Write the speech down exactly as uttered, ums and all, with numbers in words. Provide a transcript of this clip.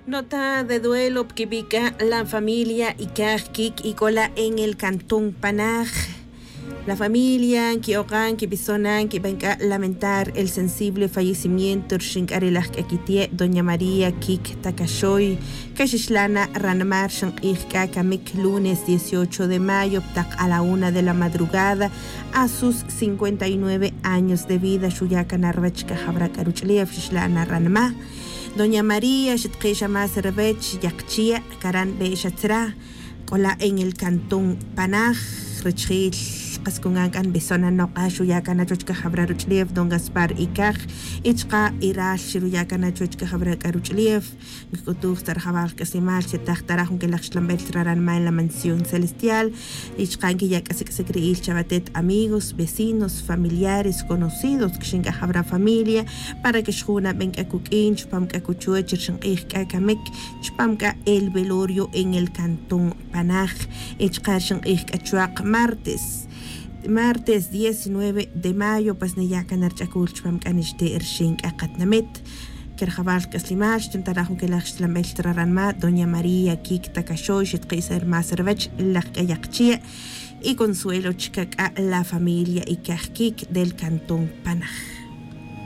Nota de duelo que pica la familia Ikajkik y cola en el cantón Panaj. La familia Kiogan, Kipizonan, que venga a lamentar el sensible fallecimiento de Doña María Kik Takashoy, Kashishlana Ranmar Shanqika Kamik, lunes dieciocho de mayo, a la una de la madrugada, a sus cincuenta y nueve años de vida. Shuyaka Narvachka Habra Karuchlief, Shishlana Ranma. Doña María Shitkeisha Maservech Yakchia, Karan Beishatra, cola en el cantón Panaj, Rechil. Qaskungan besona noqa shuyakana chochka habra ruchlief Don Gaspar Ikaj ichqa irash shuyakana chochka habra karuchlief kutu tarjabal kasimal chetaq tarajun que laxlambel traran ma en la mansión celestial ichqan que ya casi que se creí chavatet, amigos, vecinos, familiares, conocidos que shinga habra familia para que shuna venga kukin chpamka kuchue chirshanqih kamek chpamka el velorio en el cantón Panaj ichqa shanqih kachuaq martes Martes diecinueve de mayo, pues ne ya canar chakulchpam caniste ershin akatnamet. Kerjabal kaslimash, tentarajo que la xlamel Doña María Kik Takashoy, Shitqiser Maservech, la Kayakchia y Consuelo Chikak a la familia Ikajkik del cantón Panaj.